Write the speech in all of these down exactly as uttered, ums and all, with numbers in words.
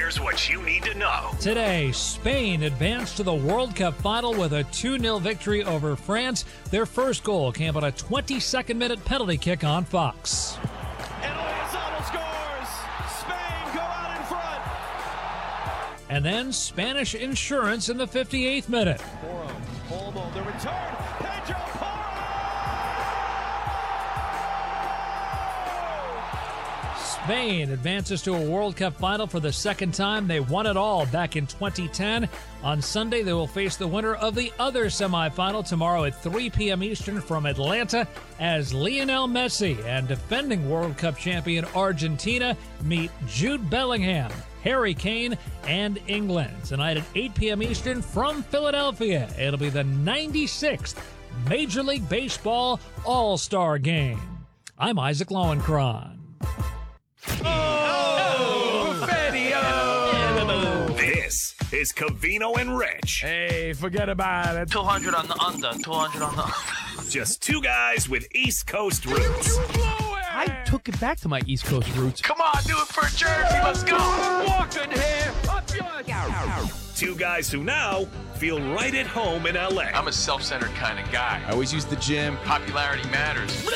Here's what you need to know. Today, Spain advanced to the World Cup final with a two nil victory over France. Their first goal came on a twenty-second minute penalty kick on Fox. And Oyazabal scores! Spain go out in front! And then Spanish insurance in the fifty-eighth minute. Porro, Olmo, the return, Pedro Porro! Spain advances to a World Cup final for the second time. They won it all back in twenty ten. On Sunday, they will face the winner of the other semifinal tomorrow at three p.m. Eastern from Atlanta as Lionel Messi and defending World Cup champion Argentina meet Jude Bellingham, Harry Kane, and England. Tonight at eight p.m. Eastern from Philadelphia, it'll be the ninety-sixth Major League Baseball All-Star Game. I'm Isaac Lowenkron. Oh, Buffetti-o! This is Covino and Rich. Hey, forget about it. two hundred on the under, two hundred on the under. Just two guys with East Coast roots. I took it back to my East Coast roots. Come on, do it for Jersey. Let's go. Walking here. Two guys who now feel right at home in L A. I'm a self-centered kind of guy. I always use the gym. Popularity matters.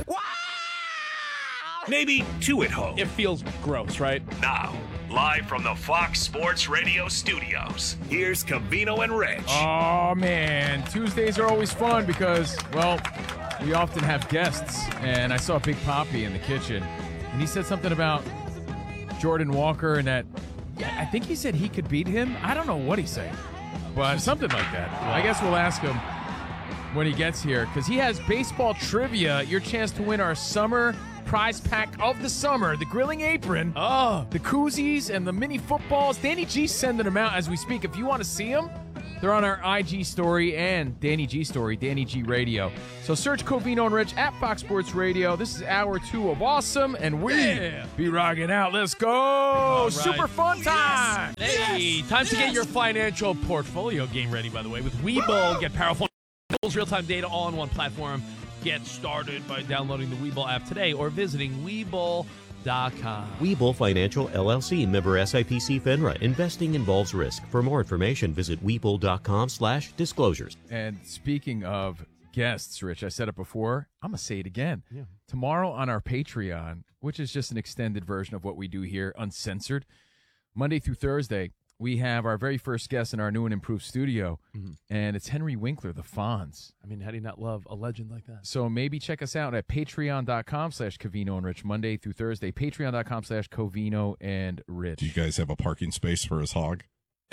Maybe two at home. It feels gross, right? Now, live from the Fox Sports Radio studios, here's Covino and Rich. Oh, man. Tuesdays are always fun because, well, we often have guests. And I saw Big Poppy in the kitchen, and he said something about Jordan Walker and that, yeah, I think he said he could beat him. I don't know what he said, but something like that. I guess we'll ask him when he gets here because he has baseball trivia, your chance to win our summer prize pack of the summer, the grilling apron, oh, the koozies, and the mini footballs. Danny G's sending them out as we speak. If you want to see them, they're on our I G story and Danny G story, Danny G Radio. So search Covino and Rich at Fox Sports Radio. This is hour two of awesome, and we Yeah. be rocking out. Let's go! right. Super fun time! Hey, time to get your financial portfolio game ready, by the way. With Webull, get powerful real-time data all on one platform. Get started by downloading the Webull app today or visiting Webull dot com. Webull Financial, L L C, member S I P C FINRA. Investing involves risk. For more information, visit Webull dot com slash disclosures. And speaking of guests, Rich, I said it before. I'm going to say it again. Yeah. Tomorrow on our Patreon, which is just an extended version of what we do here, uncensored, Monday through Thursday, we have our very first guest in our new and improved studio, mm-hmm. and it's Henry Winkler, the Fonz. I mean, how do you not love a legend like that? So maybe check us out at patreon dot com slash Covino and Rich, Monday through Thursday, patreon dot com slash Covino and Rich. Do you guys have a parking space for his hog?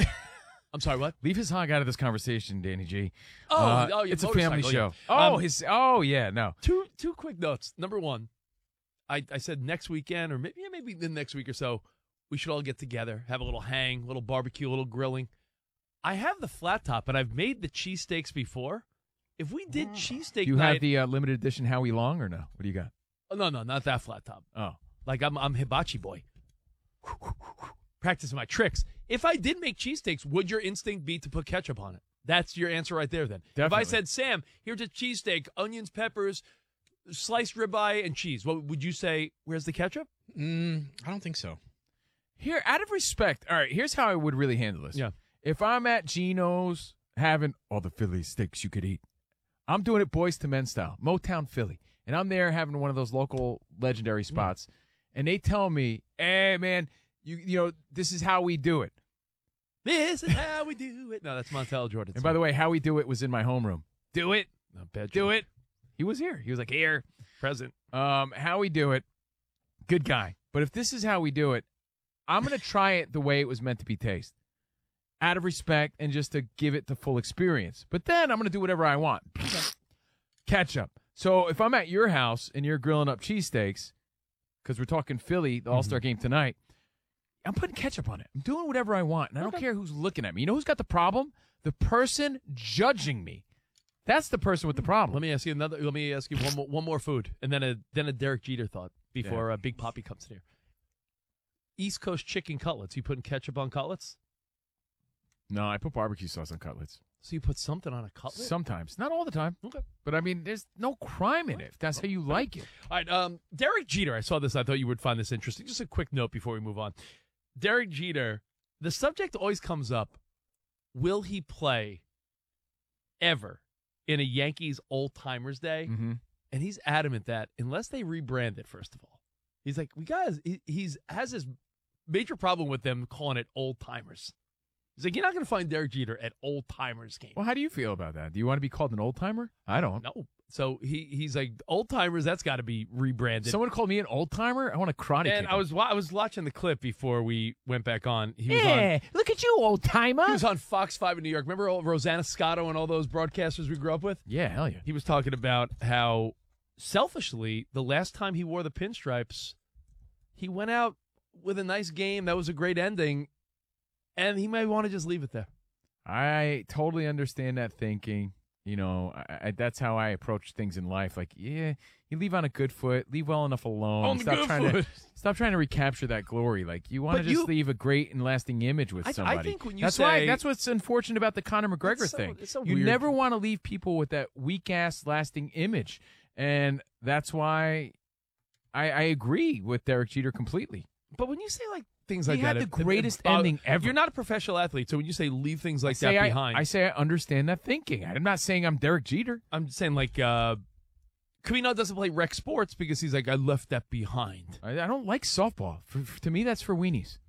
I'm sorry, what? Leave his hog out of this conversation, Danny G. Oh, uh, oh yeah, it's a family motorcycle, show. yeah. Oh, Um, his. Oh, yeah, no. Two two quick notes. Number one, I, I said next weekend or maybe, yeah, maybe the next week or so, we should all get together, have a little hang, little barbecue, a little grilling. I have the flat top, and I've made the cheesesteaks before. If we did cheesesteak Do you night, have the uh, limited edition Howie Long or no? What do you got? oh, no, no, not that flat top. Oh. Like I'm I'm hibachi boy. Practicing my tricks. If I did make cheesesteaks, would your instinct be to put ketchup on it? That's your answer right there then. Definitely. If I said, Sam, here's a cheesesteak, onions, peppers, sliced ribeye, and cheese, what would you say, where's the ketchup? Mm, I don't think so. Here, out of respect, all right, here's how I would really handle this. Yeah. If I'm at Geno's having all the Philly steaks you could eat, I'm doing it Boys to Men style, Motown Philly. And I'm there having one of those local legendary spots. And they tell me, hey, man, you you know, this is how we do it. This is how we do it. No, that's Montel Jordan. And by the way, how we do it was in my homeroom. Do it. no, bad Do joke. it. He was here. He was like, here. Present. Um, how we do it, good guy. But if this is how we do it, I'm going to try it the way it was meant to be tasted, out of respect and just to give it the full experience. But then I'm going to do whatever I want. Ketchup. So if I'm at your house and you're grilling up cheesesteaks, because we're talking Philly, the All-Star game tonight, I'm putting ketchup on it. I'm doing whatever I want, and I don't Okay. care who's looking at me. You know who's got the problem? The person judging me. That's the person with the problem. Let me ask you another. Let me ask you one more, one more food, and then a then a Derek Jeter thought before Yeah. uh, Big Poppy comes in here. East Coast chicken cutlets. You putting ketchup on cutlets? No, I put barbecue sauce on cutlets. So you put something on a cutlet? Sometimes. Not all the time. Okay. But, I mean, there's no crime in it if that's how you like it. All right. Um, Derek Jeter. I saw this. I thought you would find this interesting. Just a quick note before we move on. Derek Jeter the subject always comes up, will he play ever in a Yankees old-timers day? Mm-hmm. And he's adamant that unless they rebrand it, first of all, he's like, we guys, he, he's has this major problem with them calling it old-timers. He's like, you're not going to find Derek Jeter at old-timers games. Well, how do you feel about that? Do you want to be called an old timer? I don't. No. So he he's like, old-timers, that's got to be rebranded. Someone called me an old timer. I want to karate. And kick I him. was wa- I was watching the clip before we went back on. He was Yeah, look at you, old timer. on. He was on Fox five in New York. Remember all Rosanna Scotto and all those broadcasters we grew up with? Yeah, hell yeah. He was talking about how selfishly the last time he wore the pinstripes, he went out with a nice game. That was a great ending, and he might want to just leave it there. I totally understand that thinking. You know, I, I, that's how I approach things in life. Like, yeah, you leave on a good foot, leave well enough alone. On the stop good trying foot. to stop trying to recapture that glory. Like, you want to But just you- leave a great and lasting image with I- I somebody. think when you that's say- why that's what's unfortunate about the Conor McGregor It's so- thing. it's so you weird. never want to leave people with that weak ass lasting image, and that's why I, I agree with Derek Jeter completely. But when you say like things He like had that, the it- it- greatest uh, ending ever. You're not a professional athlete, so when you say leave things like I say that I, behind, I say I understand that thinking. I'm not saying I'm Derek Jeter. I'm saying like uh, Camino doesn't play rec sports because he's like, I left that behind. I, I don't like softball. For, for- to me, that's for weenies.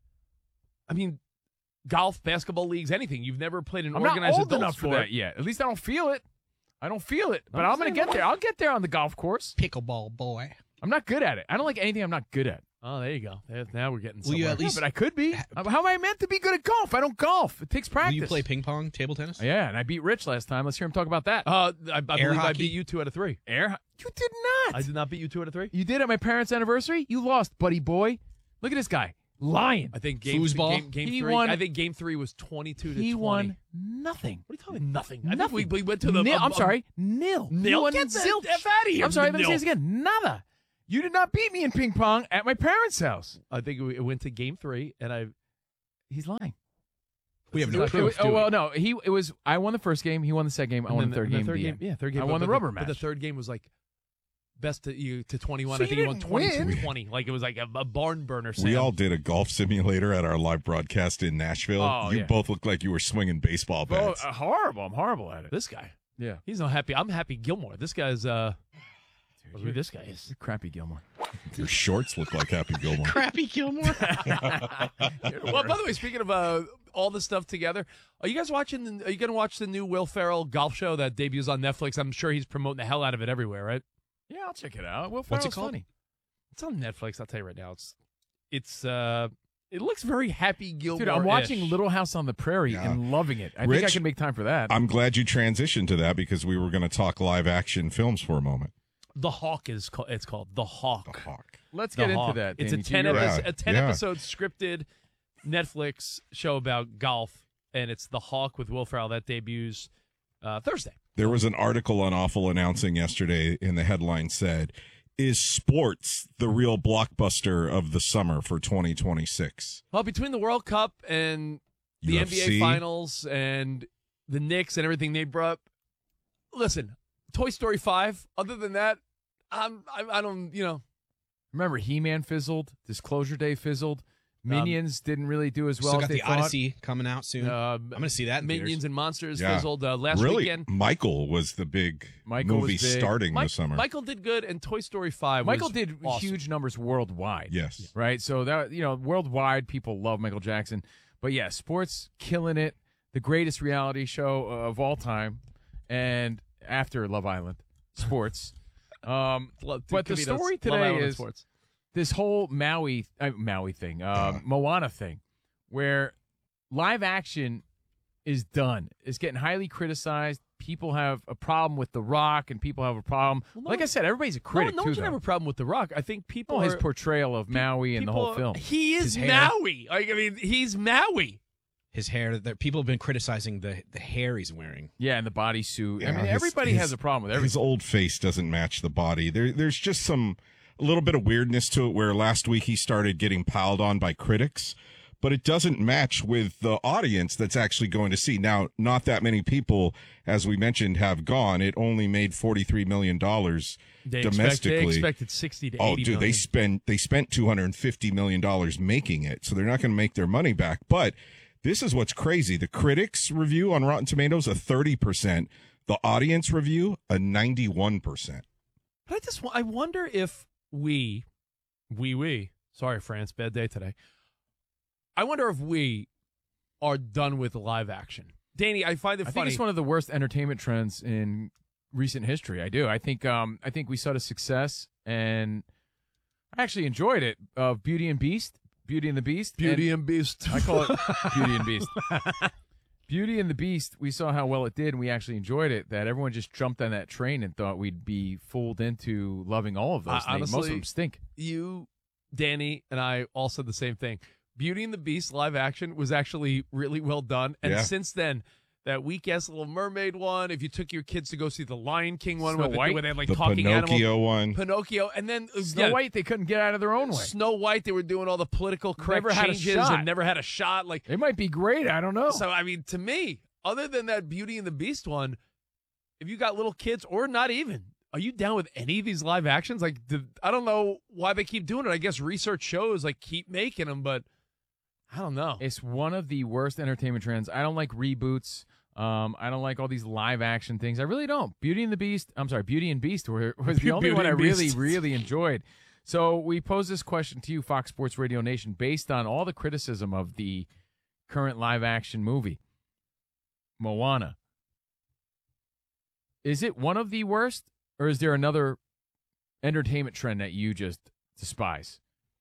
I mean, golf, basketball leagues, anything. You've never played an I'm not organized old adult enough sport. for that yet. At least I don't feel it. I don't feel it, but I'm I'm, going saying to get what- there. I'll get there on the golf course. Pickleball boy. I'm not good at it. I don't like anything I'm not good at. Oh, there you go. There- Now we're getting Will somewhere. you at Yeah, least but I could be. How am I meant to be good at golf? I don't golf. It takes will practice. you play ping pong, table tennis? Yeah, and I beat Rich last time. Let's hear him talk about that. Uh, I, I believe I hockey? beat you two out of three. Air? ho- You did not. I did not beat you two out of three. You did at my parents' anniversary? You lost, buddy boy. Look at this guy. Lying. I think game Foosball? game, game He three. won- I think game three was twenty-two to He twenty. won nothing. What are you talking? Nothing. I think Nothing. we, we went to the. Nil. um, I'm sorry. Nil. Nil? You won Get the zilch. F outta here. I'm sorry. Let me Nil. say this again. Nada. You did not beat me in ping pong at my parents' house. I think it went to game three, and I. He's lying. We have It no was- proof. oh do we? well, no. He it was. I won the first game. He won the second game. I and won then the third and game. third the game. end. Yeah, third game. I but- won the but rubber But the match. third game was like best to you to twenty-one. So I think you you won didn't twenty-two win? twenty. Like it was like a, a barn burner. Sam. We all did a golf simulator at our live broadcast in Nashville. Oh, you yeah. both looked like you were swinging baseball Oh, bats. uh, horrible. I'm horrible at it. This guy. Yeah. He's not happy. I'm happy. Gilmore. This guy's. uh Who this guy is? You're crappy, Gilmore. Your shorts look like Happy Gilmore. Crappy Gilmore. Well, by the way, speaking of uh, all this stuff together, are you guys watching? The, are you going to watch the new Will Ferrell golf show that debuts on Netflix? I'm sure he's promoting the hell out of it everywhere, right? Yeah, I'll check it out. Will What's it Ferrell's called? funny. It's on Netflix. I'll tell you right now. It's it's uh it looks very Happy Gilmore. Dude, I'm watching Little House on the Prairie Yeah. and loving it. I think I Rich, can make time for that. I'm glad you transitioned to that because we were going to talk live action films for a moment. The Hawk is called. It's called The Hawk. The Hawk. Let's The get Hawk. into that. It's a Danny G. ten You're episode, right. a ten Yeah. episode scripted Netflix show about golf, and it's The Hawk with Will Ferrell that debuts uh, Thursday. There was an article on Awful announcing yesterday, and the headline said, "Is sports the real blockbuster of the summer for twenty twenty-six?" Well, between the World Cup and the U F N B A C. Finals and the Knicks and everything they brought, listen, Toy Story five. Other than that, I'm I, I don't you know. Remember, He-Man fizzled. Disclosure Day fizzled. Minions didn't really do as well Still as got they the thought. Odyssey coming out soon. Uh, I'm going to see that in Minions theaters. and Monsters Yeah. fizzled uh, last really, weekend. Michael was the big Michael movie was big. starting Mike- this summer. Michael did good, and Toy Story five. Michael was did awesome. huge numbers worldwide. Yes. Right? So, that you know, worldwide, people love Michael Jackson. But, yeah, sports killing it. The greatest reality show of all time. And after Love Island, sports. um, Love- but the Caminos, story Love today Island is sports. this whole Maui uh, Maui thing, uh, Moana thing, where live action is done. It's getting highly criticized. People have a problem with The Rock, and people have a problem. Well, no like I one- said, everybody's a No, critic no too. one should though. have a problem with The Rock. I think people Well, his are- portrayal of Maui and the people whole are- film. He is His hair. Maui. Like, I mean, he's Maui. His hair. That people have been criticizing the the hair he's wearing. Yeah, and the bodysuit. I Yeah, mean, his- everybody his- has a problem with His everything. old face doesn't match the body. There, there's just some a little bit of weirdness to it. Where last week he started getting piled on by critics, but it doesn't match with the audience that's actually going to see. Now, not that many people, as we mentioned, have gone. It only made forty-three million dollars They domestically. Expect, they expected sixty to oh, eighty dude, million. they spent they spent two hundred fifty million dollars making it, so they're not going to make their money back. But this is what's crazy. The critics' review on Rotten Tomatoes, a thirty percent. The audience review, a ninety-one percent. But I just wa- I wonder if we, we, we, sorry, France, bad day today. I wonder if we are done with live action. Danny, I find it I funny. think it's one of the worst entertainment trends in recent history. I do. I think um I think we saw the success, and I actually enjoyed it, of Beauty and Beast, Beauty and the Beast. Beauty and Beast. I call it Beauty and Beast. Beauty and the Beast, we saw how well it did, and we actually enjoyed it, that everyone just jumped on that train and thought we'd be fooled into loving all of those Uh, things. honestly, Most of them stink. You, Danny, and I all said the same thing. Beauty and the Beast live action was actually really well done. And Yeah. since then, that weak-ass Little Mermaid one, if you took your kids to go see the Lion King one Snow where, White? they, where they had like The talking Pinocchio animals. one. Pinocchio. And then uh, Snow yeah, White, they couldn't get out of their own way. Snow White, they were doing all the political correct Never had a changes shot. and never had a shot. Like, It might be great. I don't know. So, I mean, to me, other than that Beauty and the Beast one, if you got little kids or not even, are you down with any of these live actions? Like, the, I don't know why they keep doing it. I guess research shows, like, keep making them, but I don't know. It's one of the worst entertainment trends. I don't like reboots. Um, I don't like all these live action things. I really don't. Beauty and the Beast, I'm sorry, Beauty and Beast were, was the only Beauty one I and really, Beast. really enjoyed. So we pose this question to you, Fox Sports Radio Nation, based on all the criticism of the current live action movie, Moana. Is it one of the worst, or is there another entertainment trend that you just despise?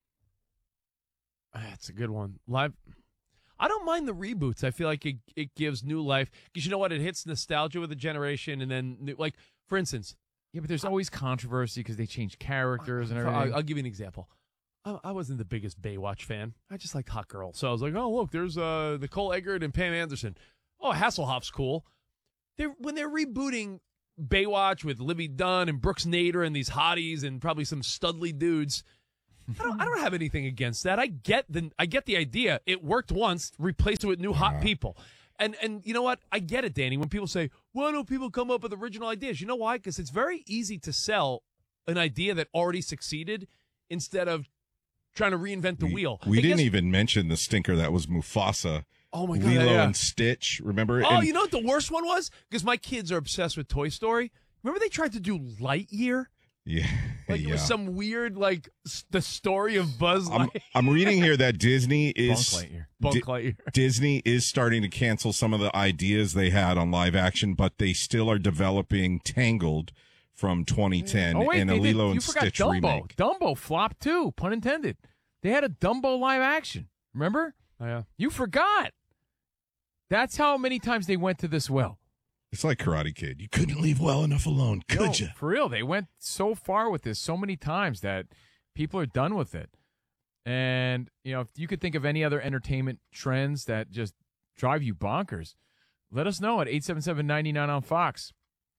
That's a good one. Live. I don't mind the reboots. I feel like it it gives new life because you know what? It hits nostalgia with a generation, and then new- like for instance, Yeah, but there's always controversy because they change characters and everything. I'll, I'll give you an example. I, I wasn't the biggest Baywatch fan. I just liked Hot Girl, so I was like, oh look, there's uh Nicole Eggert and Pam Anderson. Oh, Hasselhoff's cool. They're when they're rebooting Baywatch with Libby Dunn and Brooks Nader and these hotties and probably some studly dudes. I don't. I don't have anything against that. I get the. I get the idea. It worked once. Replace it with new hot people, and and you know what? I get it, Danny. When people say, "Why don't people come up with original ideas?" You know why? Because it's very easy to sell an idea that already succeeded instead of trying to reinvent the we, wheel. We I didn't guess- even mention the stinker that was Mufasa. Oh my God, Lilo yeah. and Stitch. Remember? Oh, And- you know what the worst one was? Because my kids are obsessed with Toy Story. Remember they tried to do Lightyear? Yeah. Like it yeah. was some weird, like s- the story of Buzz I'm, Lightyear. I'm reading here that Disney is Bunk Lightyear. Bunk Di- Lightyear. Disney is starting to cancel some of the ideas they had on live action, but they still are developing Tangled from twenty ten Oh, wait, and a they did- Lilo you and forgot Stitch Dumbo. remake. Dumbo flopped too, pun intended. They had a Dumbo live action. Remember? Oh, yeah. You forgot. That's how many times they went to this well. It's like Karate Kid. You couldn't leave well enough alone, could No, you? for real, they went so far with this so many times that people are done with it. And, you know, if you could think of any other entertainment trends that just drive you bonkers, let us know at eight seven seven, nine nine on Fox.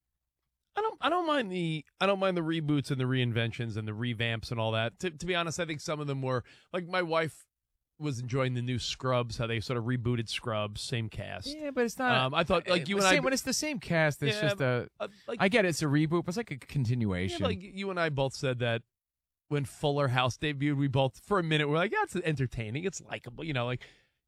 I don't. I don't mind the. I don't mind the reboots and the reinventions and the revamps and all that. To, to be honest, I think some of them were like my wife was enjoying the new Scrubs, how they sort of rebooted Scrubs, same cast. Yeah, but it's not. Um, I thought like you and same, I. when it's the same cast, it's Yeah, just a. uh, like, I get it, it's a reboot, but it's like a yeah, continuation. like you and I both said that when Fuller House debuted, we both for a minute were like, yeah, it's entertaining, it's likable, you know, like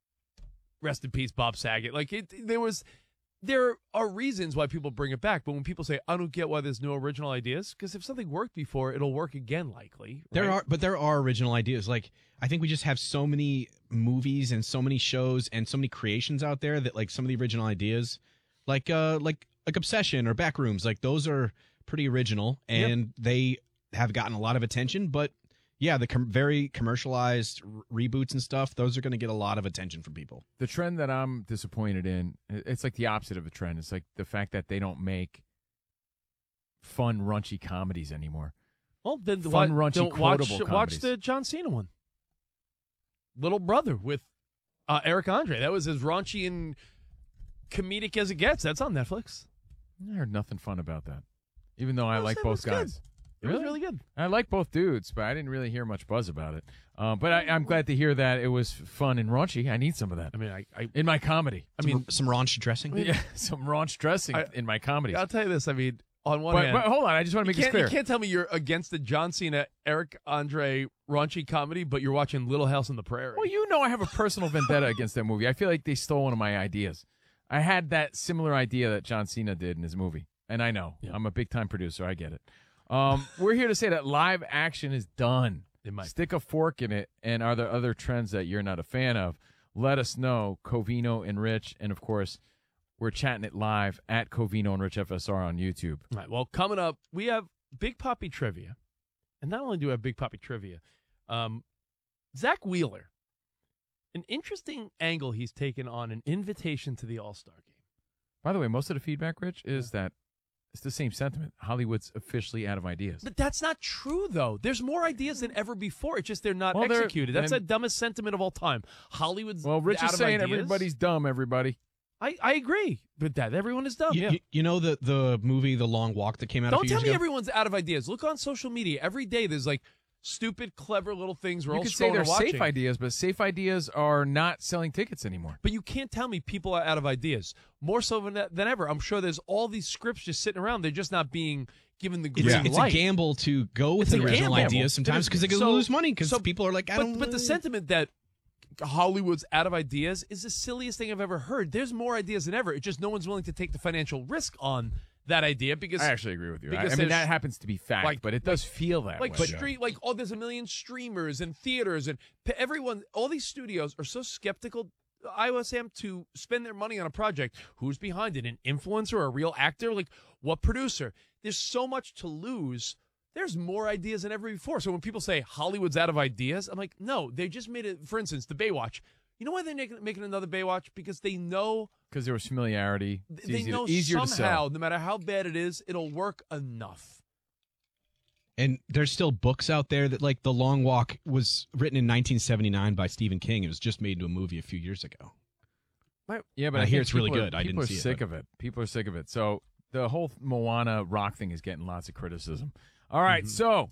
rest in peace, Bob Saget. Like it, there was. There are reasons why people bring it back, but when people say, I don't get why there's no original ideas, because if something worked before, it'll work again, likely. There right? are, but there are original ideas. Like I think we just have so many movies and so many shows and so many creations out there that like some of the original ideas, like uh, like like Obsession or Backrooms, like those are pretty original and they have gotten a lot of attention. But yeah, the com- very commercialized r- reboots and stuff, those are going to get a lot of attention from people. The trend that I'm disappointed in, it's like the opposite of a trend. It's like the fact that they don't make fun, raunchy comedies anymore. Well, then Fun, wa- raunchy, don't watch, quotable watch comedies. the John Cena one. Little Brother with uh, Eric Andre. That was as raunchy and comedic as it gets. That's on Netflix. I heard nothing fun about that, even though I Oh, like that both was good. guys. It was really good. I like both dudes, but I didn't really hear much buzz about it. Uh, but I, I'm glad to hear that it was fun and raunchy. I need some of that. I mean, I, I in my comedy. I mean, some, some raunch dressing. Yeah, some raunch dressing I, in my comedy. I'll tell you this. I mean, on one But, hand, but hold on, I just want to make you this can't, clear. you can't tell me you're against the John Cena, Eric Andre raunchy comedy, but you're watching Little House on the Prairie. Well, you know I have a personal vendetta against that movie. I feel like they stole one of my ideas. I had that similar idea that John Cena did in his movie. And I know. Yeah. I'm a big-time producer. I get it. Um, we're here to say that live action is done. It might. Stick a fork in it. And are there other trends that you're not a fan of? Let us know. Covino and Rich. And, of course, we're chatting it live at Covino and Rich F S R on YouTube. All right. Well, coming up, we have Big Papi Trivia. And not only do we have Big Papi Trivia, um, Zach Wheeler, an interesting angle he's taken on an invitation to the All-Star game. By the way, most of the feedback, Rich, is yeah. that it's the same sentiment. Hollywood's officially out of ideas. But that's not true, though. There's more ideas than ever before. It's just they're not well, executed. They're, that's and, the dumbest sentiment of all time. Hollywood's well, Rich out is of saying ideas. Everybody's dumb, everybody. I, I agree with that. Everyone is dumb. You, yeah. you, you know the the movie The Long Walk that came out Don't a few tell years me ago? everyone's out of ideas. Look on social media. Every day there's like stupid, clever little things we're you all could scrolling say they're and watching. safe ideas, but safe ideas are not selling tickets anymore. But you can't tell me people are out of ideas. More so than, than ever. I'm sure there's all these scripts just sitting around. They're just not being given the green It's, yeah. it's light. a gamble to go with It's an a original gamble. idea sometimes because they could So- lose money because so- people are like, I but, don't but the sentiment that Hollywood's out of ideas is the silliest thing I've ever heard. There's more ideas than ever. It's just no one's willing to take the financial risk on that idea because I actually agree with you. I, because I mean, there's- that happens to be fact, like- but it does feel that like way. street, like oh, there's a million streamers and theaters and p- everyone. All these studios are so skeptical. I was am to spend their money on a project. Who's behind it? An influencer, a real actor? Like what producer? There's so much to lose. There's more ideas than ever before. So when people say Hollywood's out of ideas, I'm like, no, they just made it. For instance, the Baywatch. You know why they're making, making another Baywatch? Because they know because there was familiarity. It's they easy know to, easier somehow, to sell. no matter how bad it is, it'll work enough. And there's still books out there that, like, The Long Walk was written in nineteen seventy-nine by Stephen King. It was just made into a movie a few years ago. Yeah, but I I, hear think it's really people are- good. I people didn't are see it, sick but- of it. People are sick of it. So the whole Moana rock thing is getting lots of criticism. All right, Mm-hmm. so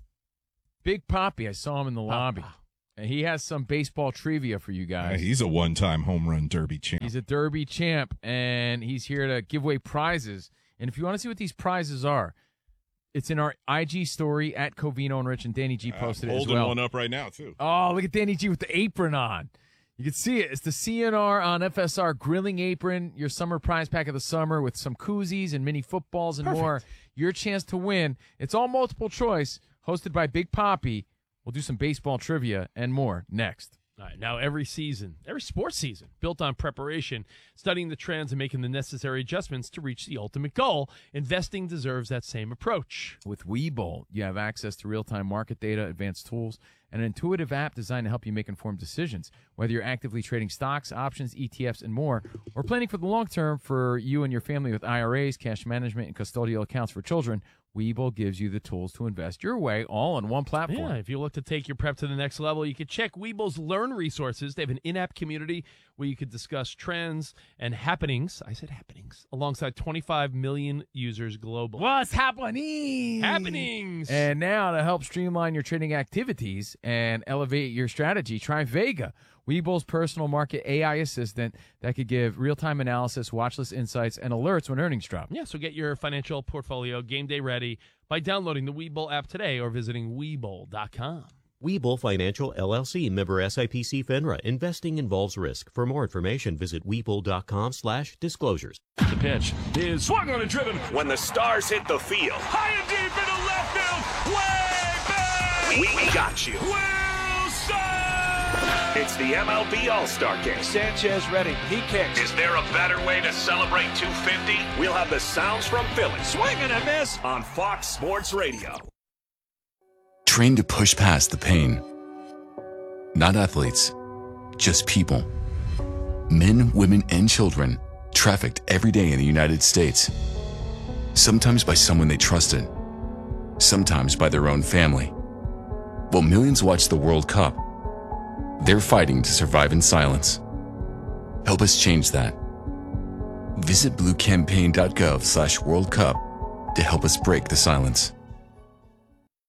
Big Papi, I saw him in the lobby, and he has some baseball trivia for you Yeah, guys. he's a one-time home run derby champ. He's a Derby champ, and he's here to give away prizes. And if you want to see what these prizes are, it's in our I G story at Covino and Rich, and Danny G posted I'm it as holding well. one up right now, too. Oh, look at Danny G with the apron on. You can see it. It's the C N R on F S R grilling apron, your summer prize pack of the summer with some koozies and mini footballs and Perfect. more. Your chance to win. It's all multiple choice, hosted by Big Papi. We'll do some baseball trivia and more next. All right, now every season, every sports season, built on preparation, studying the trends and making the necessary adjustments to reach the ultimate goal, investing deserves that same approach. With Webull, you have access to real-time market data, advanced tools, and an intuitive app designed to help you make informed decisions. Whether you're actively trading stocks, options, E T Fs, and more, or planning for the long term for you and your family with I R As, cash management, and custodial accounts for children, Webull gives you the tools to invest your way all on one platform. Yeah, if you look to take your prep to the next level, you can check Webull's Learn resources. They have an in-app community where you could discuss trends and happenings. I said happenings. Alongside twenty-five million users globally. What's happening? Happenings! And now to help streamline your trading activities and elevate your strategy, try Vega, Webull's personal market A I assistant that could give real-time analysis, watch list insights, and alerts when earnings drop. Yeah, so get your financial portfolio game day ready by downloading the Webull app today or visiting Webull dot com. Webull Financial, L L C, member S I P C FINRA. Investing involves risk. For more information, visit Webull.com slash disclosures. The pitch is swung on and driven. When the Stars hit the field, High and deep into left field. Way back. we got you. Wilson. It's the M L B All-Star Game. Sanchez ready. He kicks. Is there a better way to celebrate two fifty? We'll have the sounds from Philly Swing and a miss. on Fox Sports Radio. Trained to push past the pain. Not athletes, just people. Men, women, and children trafficked every day in the United States. Sometimes by someone they trusted, sometimes by their own family. While millions watch the World Cup, they're fighting to survive in silence. Help us change that. Visit bluecampaign.gov slash World Cup to help us break the silence.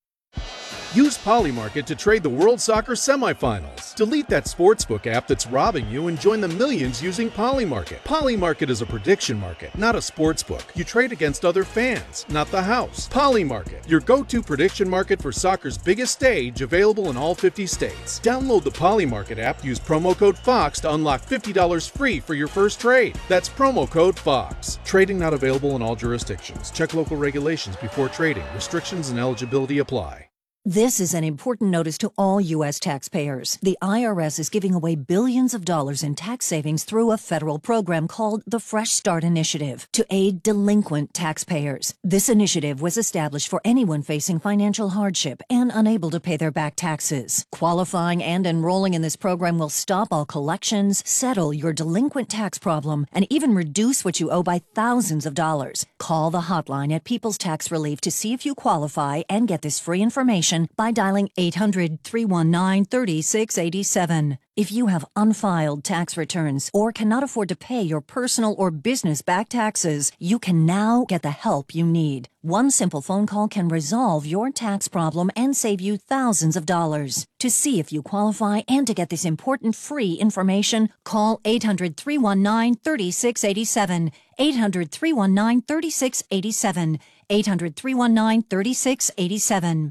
Use Polymarket to trade the World Soccer semifinals. Delete that sportsbook app that's robbing you and join the millions using Polymarket. Polymarket is a prediction market, not a sportsbook. You trade against other fans, not the house. Polymarket, your go-to prediction market for soccer's biggest stage, available in all fifty states. Download the Polymarket app, use promo code FOX to unlock fifty dollars free for your first trade. That's promo code FOX. Trading not available in all jurisdictions. Check local regulations before trading. Restrictions and eligibility apply. This is an important notice to all U S taxpayers. The I R S is giving away billions of dollars in tax savings through a federal program called the Fresh Start Initiative to aid delinquent taxpayers. This initiative was established for anyone facing financial hardship and unable to pay their back taxes. Qualifying and enrolling in this program will stop all collections, settle your delinquent tax problem, and even reduce what you owe by thousands of dollars. Call the hotline at People's Tax Relief to see if you qualify and get this free information by dialing eight hundred, three one nine, three six eight seven. If you have unfiled tax returns or cannot afford to pay your personal or business back taxes, you can now get the help you need. One simple phone call can resolve your tax problem and save you thousands of dollars. To see if you qualify and to get this important free information, call eight hundred, three one nine, three six eight seven, eight hundred, three one nine, three six eight seven, eight hundred, three one nine, three six eight seven.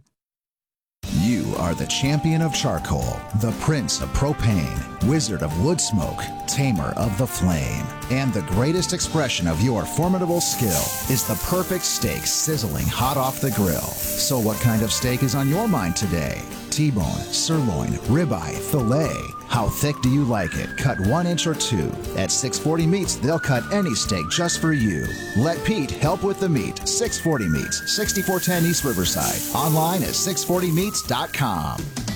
You are the champion of charcoal, the prince of propane, wizard of wood smoke, tamer of the flame. And the greatest expression of your formidable skill is the perfect steak sizzling hot off the grill. So what kind of steak is on your mind today? T-bone, sirloin, ribeye, filet. How thick do you like it? Cut one inch or two. At six forty Meats, they'll cut any steak just for you. Let Pete help with the meat. six forty Meats, sixty-four ten East Riverside. Online at six forty meats dot com.